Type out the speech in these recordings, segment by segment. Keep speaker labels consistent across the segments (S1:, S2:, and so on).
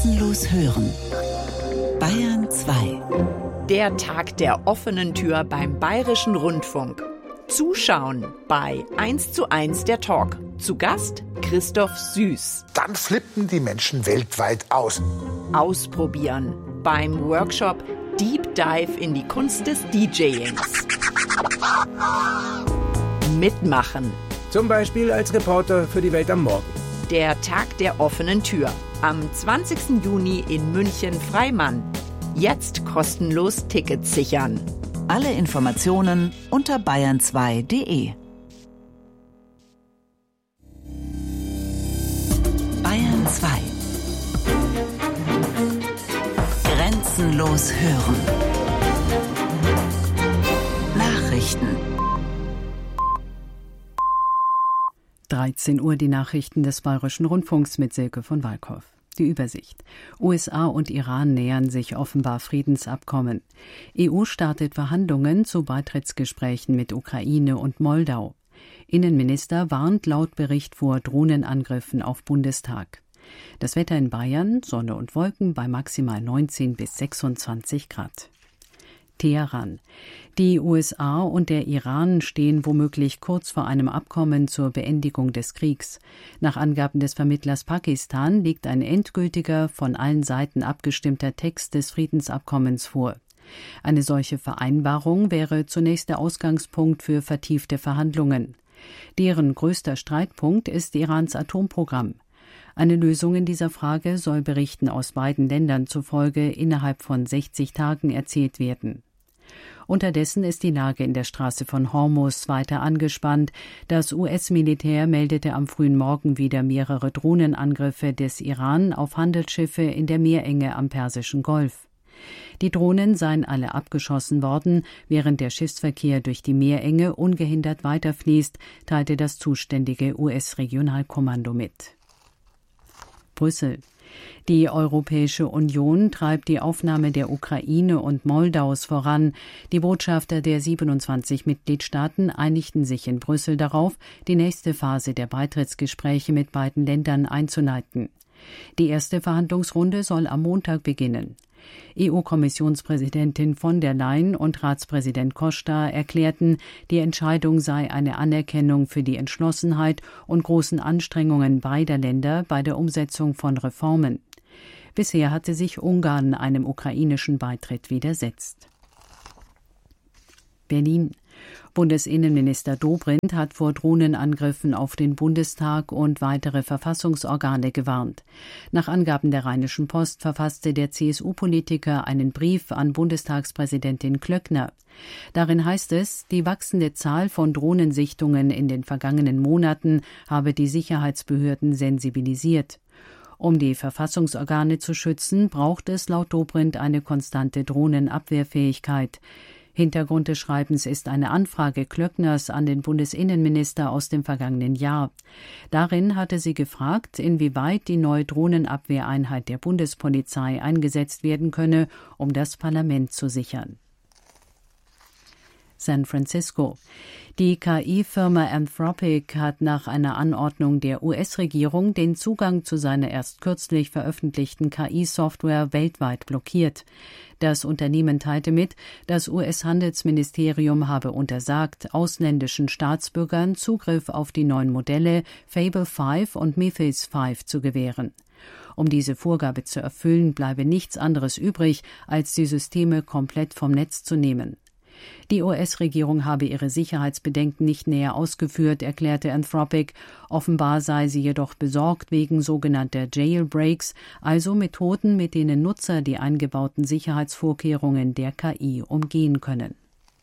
S1: Grenzenlos hören. Bayern 2.
S2: Der Tag der offenen Tür beim Bayerischen Rundfunk. Zuschauen bei 1:1 der Talk. Zu Gast Christoph Süß.
S3: Dann flippen die Menschen weltweit aus.
S2: Ausprobieren beim Workshop Deep Dive in die Kunst des DJings. Mitmachen.
S4: Zum Beispiel als Reporter für die Welt am Morgen.
S2: Der Tag der offenen Tür. Am 20. Juni in München-Freimann. Jetzt kostenlos Tickets sichern.
S1: Alle Informationen unter bayern2.de. Bayern 2. Grenzenlos hören. Nachrichten.
S5: 13 Uhr die Nachrichten des Bayerischen Rundfunks mit Silke von Walkow. Die Übersicht. USA und Iran nähern sich offenbar Friedensabkommen. EU startet Verhandlungen zu Beitrittsgesprächen mit Ukraine und Moldau. Innenminister warnt laut Bericht vor Drohnenangriffen auf Bundestag. Das Wetter in Bayern, Sonne und Wolken bei maximal 19 bis 26 Grad. Teheran. Die USA und der Iran stehen womöglich kurz vor einem Abkommen zur Beendigung des Kriegs. Nach Angaben des Vermittlers Pakistan liegt ein endgültiger, von allen Seiten abgestimmter Text des Friedensabkommens vor. Eine solche Vereinbarung wäre zunächst der Ausgangspunkt für vertiefte Verhandlungen. Deren größter Streitpunkt ist Irans Atomprogramm. Eine Lösung in dieser Frage soll Berichten aus beiden Ländern zufolge innerhalb von 60 Tagen erzielt werden. Unterdessen ist die Lage in der Straße von Hormuz weiter angespannt. Das US-Militär meldete am frühen Morgen wieder mehrere Drohnenangriffe des Iran auf Handelsschiffe in der Meerenge am Persischen Golf. Die Drohnen seien alle abgeschossen worden, während der Schiffsverkehr durch die Meerenge ungehindert weiterfließt, teilte das zuständige US-Regionalkommando mit. Brüssel. Die Europäische Union treibt die Aufnahme der Ukraine und Moldaus voran. Die Botschafter der 27 Mitgliedstaaten einigten sich in Brüssel darauf, die nächste Phase der Beitrittsgespräche mit beiden Ländern einzuleiten. Die erste Verhandlungsrunde soll am Montag beginnen. EU-Kommissionspräsidentin von der Leyen und Ratspräsident Costa erklärten, die Entscheidung sei eine Anerkennung für die Entschlossenheit und großen Anstrengungen beider Länder bei der Umsetzung von Reformen. Bisher hatte sich Ungarn einem ukrainischen Beitritt widersetzt. Berlin. Bundesinnenminister Dobrindt hat vor Drohnenangriffen auf den Bundestag und weitere Verfassungsorgane gewarnt. Nach Angaben der Rheinischen Post verfasste der CSU-Politiker einen Brief an Bundestagspräsidentin Klöckner. Darin heißt es, die wachsende Zahl von Drohnensichtungen in den vergangenen Monaten habe die Sicherheitsbehörden sensibilisiert. Um die Verfassungsorgane zu schützen, braucht es laut Dobrindt eine konstante Drohnenabwehrfähigkeit. Hintergrund des Schreibens ist eine Anfrage Klöckners an den Bundesinnenminister aus dem vergangenen Jahr. Darin hatte sie gefragt, inwieweit die neue Drohnenabwehreinheit der Bundespolizei eingesetzt werden könne, um das Parlament zu sichern. San Francisco. Die KI-Firma Anthropic hat nach einer Anordnung der US-Regierung den Zugang zu seiner erst kürzlich veröffentlichten KI-Software weltweit blockiert. Das Unternehmen teilte mit, das US-Handelsministerium habe untersagt, ausländischen Staatsbürgern Zugriff auf die neuen Modelle Fable 5 und Mythos 5 zu gewähren. Um diese Vorgabe zu erfüllen, bleibe nichts anderes übrig, als die Systeme komplett vom Netz zu nehmen. Die US-Regierung habe ihre Sicherheitsbedenken nicht näher ausgeführt, erklärte Anthropic. Offenbar sei sie jedoch besorgt wegen sogenannter Jailbreaks, also Methoden, mit denen Nutzer die eingebauten Sicherheitsvorkehrungen der KI umgehen können.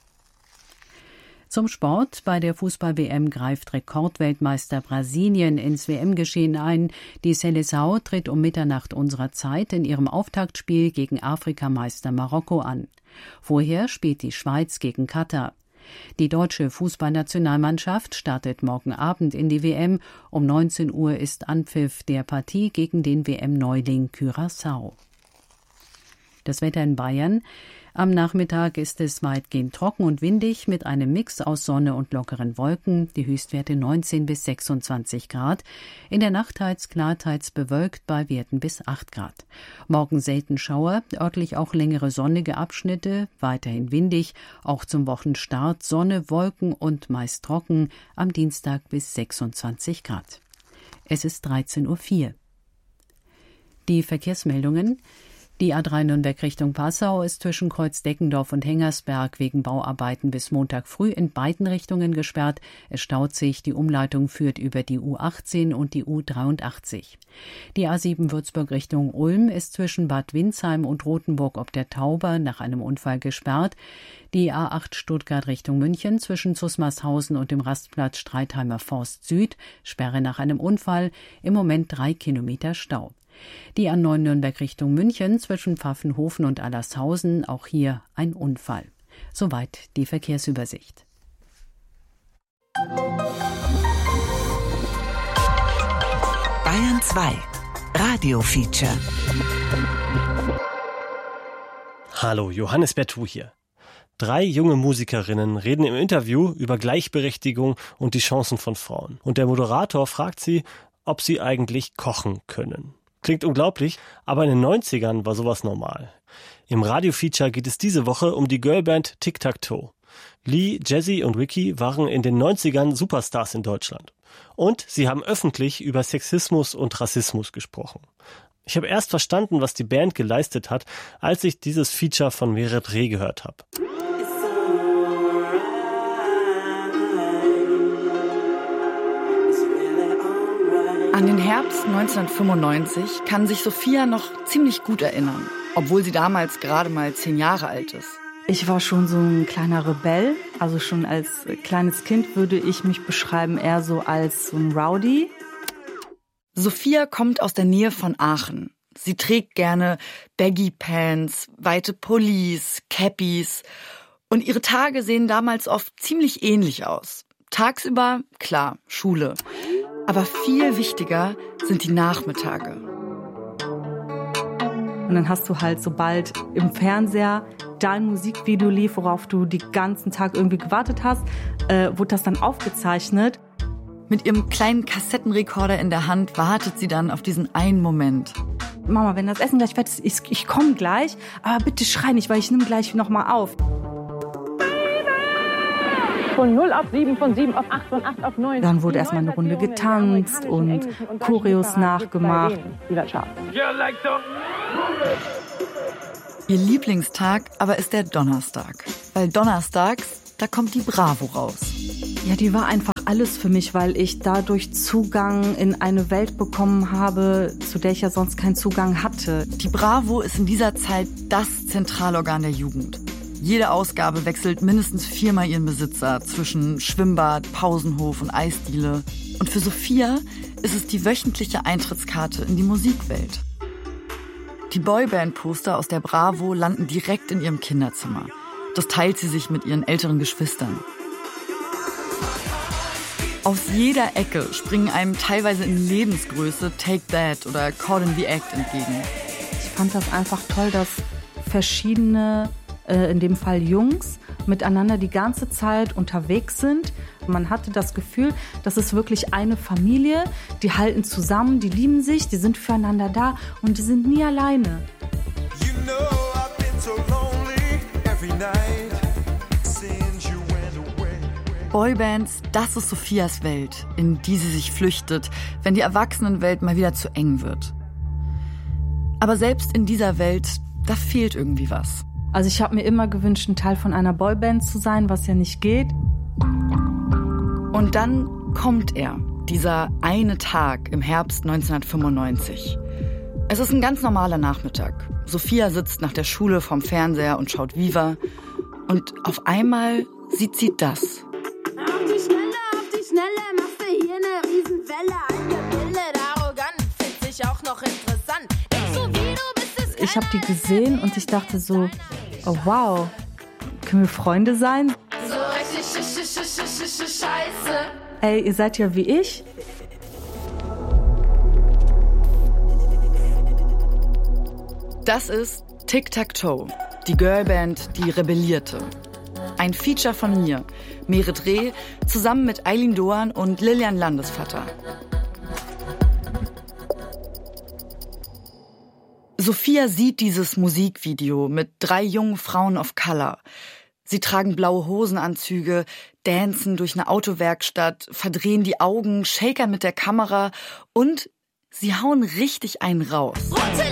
S5: Zum Sport. Bei der Fußball-WM greift Rekordweltmeister Brasilien ins WM-Geschehen ein. Die Seleção tritt um Mitternacht unserer Zeit in ihrem Auftaktspiel gegen Afrikameister Marokko an. Vorher spielt die Schweiz gegen Katar. Die deutsche Fußballnationalmannschaft startet morgen Abend in die WM. Um 19 Uhr ist Anpfiff der Partie gegen den WM-Neuling Curaçao. Das Wetter in Bayern. Am Nachmittag ist es weitgehend trocken und windig mit einem Mix aus Sonne und lockeren Wolken, die Höchstwerte 19 bis 26 Grad. In der Nacht teils klar, teils bewölkt bei Werten bis 8 Grad. Morgen selten Schauer, örtlich auch längere sonnige Abschnitte, weiterhin windig, auch zum Wochenstart Sonne, Wolken und meist trocken, am Dienstag bis 26 Grad. Es ist 13.04 Uhr. Die Verkehrsmeldungen. Die A3 Nürnberg Richtung Passau ist zwischen Kreuz-Deckendorf und Hengersberg wegen Bauarbeiten bis Montag früh in beiden Richtungen gesperrt. Es staut sich, die Umleitung führt über die U18 und die U83. Die A7 Würzburg Richtung Ulm ist zwischen Bad Windsheim und Rothenburg ob der Tauber nach einem Unfall gesperrt. Die A8 Stuttgart Richtung München zwischen Zusmarshausen und dem Rastplatz Streitheimer Forst Süd, Sperre nach einem Unfall, im Moment 3 Kilometer Stau. Die A9 Nürnberg Richtung München zwischen Pfaffenhofen und Allershausen, auch hier ein Unfall. Soweit die Verkehrsübersicht.
S1: Bayern 2 Radio-Feature.
S6: Hallo, Johannes Bertou hier. 3 junge Musikerinnen reden im Interview über Gleichberechtigung und die Chancen von Frauen. Und der Moderator fragt sie, ob sie eigentlich kochen können. Klingt unglaublich, aber in den 90ern war sowas normal. Im Radio-Feature geht es diese Woche um die Girlband Tic Tac Toe. Lee, Jessie und Vicky waren in den 90ern Superstars in Deutschland. Und sie haben öffentlich über Sexismus und Rassismus gesprochen. Ich habe erst verstanden, was die Band geleistet hat, als ich dieses Feature von Meret Reh gehört habe.
S7: An den Herbst 1995 kann sich Sophia noch ziemlich gut erinnern, obwohl sie damals gerade mal 10 Jahre alt ist.
S8: Ich war schon so ein kleiner Rebell, also schon als kleines Kind würde ich mich beschreiben eher so als so ein Rowdy.
S7: Sophia kommt aus der Nähe von Aachen. Sie trägt gerne Baggy Pants, weite Pullis, Cappies und ihre Tage sehen damals oft ziemlich ähnlich aus. Tagsüber, klar, Schule. Aber viel wichtiger sind die Nachmittage.
S8: Und dann hast du halt sobald im Fernseher dein Musikvideo lief, worauf du den ganzen Tag irgendwie gewartet hast, wurde das dann aufgezeichnet.
S7: Mit ihrem kleinen Kassettenrekorder in der Hand wartet sie dann auf diesen einen Moment.
S8: Mama, wenn das Essen gleich fertig ist, ich komme gleich, aber bitte schrei nicht, weil ich nehme gleich nochmal auf.
S9: Von 0 auf 7, von 7 auf 8, von 8 auf 9.
S8: Dann wurde erstmal eine Runde getanzt und Choreos nachgemacht.
S7: Ihr Lieblingstag aber ist der Donnerstag. Weil donnerstags, da kommt die Bravo raus.
S8: Ja, die war einfach alles für mich, weil ich dadurch Zugang in eine Welt bekommen habe, zu der ich ja sonst keinen Zugang hatte.
S7: Die Bravo ist in dieser Zeit das Zentralorgan der Jugend. Jede Ausgabe wechselt mindestens 4-mal ihren Besitzer zwischen Schwimmbad, Pausenhof und Eisdiele. Und für Sophia ist es die wöchentliche Eintrittskarte in die Musikwelt. Die Boyband-Poster aus der Bravo landen direkt in ihrem Kinderzimmer. Das teilt sie sich mit ihren älteren Geschwistern. Aus jeder Ecke springen einem teilweise in Lebensgröße Take That oder Caught in the Act entgegen.
S8: Ich fand das einfach toll, dass verschiedene, in dem Fall Jungs, miteinander die ganze Zeit unterwegs sind. Man hatte das Gefühl, das ist wirklich eine Familie, die halten zusammen, die lieben sich, die sind füreinander da und die sind nie alleine.
S7: Boybands, das ist Sophias Welt, in die sie sich flüchtet, wenn die Erwachsenenwelt mal wieder zu eng wird. Aber selbst in dieser Welt, da fehlt irgendwie was.
S8: Also ich habe mir immer gewünscht, ein Teil von einer Boyband zu sein, was ja nicht geht.
S7: Und dann kommt er, dieser eine Tag im Herbst 1995. Es ist ein ganz normaler Nachmittag. Sophia sitzt nach der Schule vorm Fernseher und schaut Viva. Und auf einmal sieht sie das.
S10: Auf die Schnelle, machst du hier eine Riesenwelle. Angebildet, arrogant, findet sich auch noch interessant. Denkst du, wie du bist es?
S8: Ich habe die gesehen und ich dachte so, oh wow, können wir Freunde sein?
S10: So richtig scheiße.
S8: Ey, ihr seid ja wie ich.
S7: Das ist Tic Tac Toe, Die Girlband, die rebellierte. Ein Feature von mir, Meret Reh, zusammen mit Eileen Doan und Lilian Landesvater. Sophia sieht dieses Musikvideo mit 3 jungen Frauen of Color. Sie tragen blaue Hosenanzüge, dancen durch eine Autowerkstatt, verdrehen die Augen, shakern mit der Kamera und sie hauen richtig einen raus.